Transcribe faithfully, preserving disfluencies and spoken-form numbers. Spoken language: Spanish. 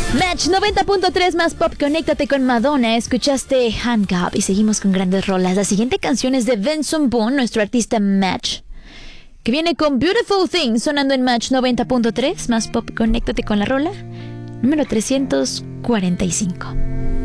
Match noventa punto tres más pop, conéctate con Madonna. Escuchaste Handcuff y seguimos con grandes rolas. La siguiente canción es de Benson Boone, nuestro artista Match, que viene con Beautiful Thing, sonando en Match noventa punto tres más pop, conéctate con la rola número trescientos cuarenta y cinco.